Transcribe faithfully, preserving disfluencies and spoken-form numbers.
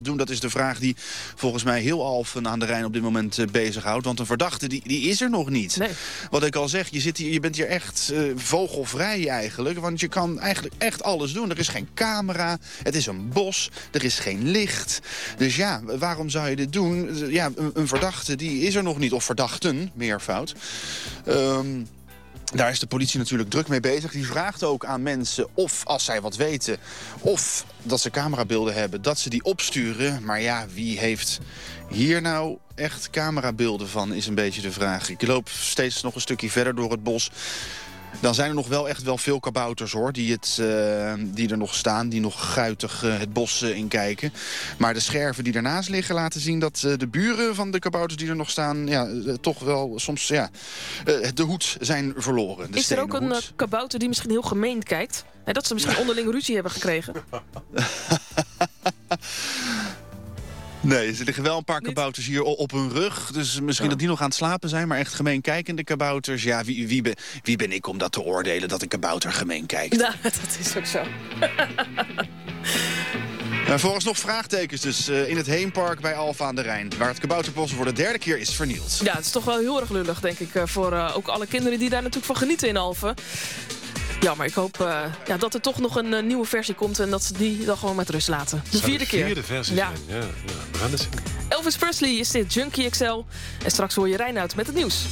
doen. Dat is de vraag die volgens mij heel Alphen aan de Rijn op dit moment uh, bezighoudt. Want een verdachte, die, die is er nog niet. Nee. Wat ik al zeg, je, zit hier, je bent hier echt uh, vogelvrij eigenlijk. Want je kan eigenlijk echt alles doen. Er is geen camera, het is een bos, er is geen licht. Dus ja, waarom zou je dit doen? Ja, een, een verdachte, die is er nog niet. Of verdachten, meervoud. Um, Daar is de politie natuurlijk druk mee bezig. Die vraagt ook aan mensen of, als zij wat weten, of dat ze camerabeelden hebben, dat ze die opsturen. Maar ja, wie heeft hier nou echt camerabeelden van, is een beetje de vraag. Ik loop steeds nog een stukje verder door het bos. Dan zijn er nog wel echt wel veel kabouters, hoor, die, het, uh, die er nog staan, die nog guitig uh, het bos uh, inkijken. Maar de scherven die ernaast liggen laten zien dat uh, de buren van de kabouters die er nog staan, ja, uh, toch wel soms ja, uh, de hoed zijn verloren. De Is er ook een uh, kabouter die misschien heel gemeen kijkt? Hè, dat ze misschien onderling ruzie hebben gekregen? Nee, er liggen wel een paar kabouters hier op hun rug. Dus misschien oh. dat die nog aan het slapen zijn. Maar echt gemeen kijkende kabouters. Ja, wie, wie, ben, wie ben ik om dat te oordelen dat een kabouter gemeen kijkt? Nou, dat is ook zo. Nou, volgens nog vraagtekens dus uh, in het Heempark bij Alphen aan de Rijn. Waar het kabouterbos voor de derde keer is vernield. Ja, het is toch wel heel erg lullig, denk ik. Uh, voor uh, ook alle kinderen die daar natuurlijk van genieten in Alphen. Ja, maar ik hoop uh, ja, dat er toch nog een uh, nieuwe versie komt en dat ze die dan gewoon met rust laten. De vierde keer. De vierde versie ja. zijn, ja. ja. We gaan het zien. Elvis Presley is dit, Junkie X L. En straks hoor je Reinoud met het nieuws.